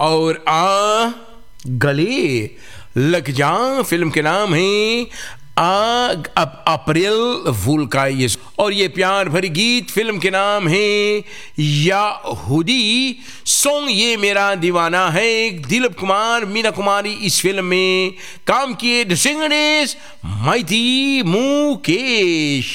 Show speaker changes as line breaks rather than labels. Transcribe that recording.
और गले लग जा फिल्म के नाम है अप्रैल फूल का ये, और ये प्यार भरी गीत फिल्म के नाम है याहुदी सॉन्ग ये मेरा दीवाना है। दिलीप कुमार, मीना कुमारी इस फिल्म में काम किए। द सिंगर इज माइटी मुकेश।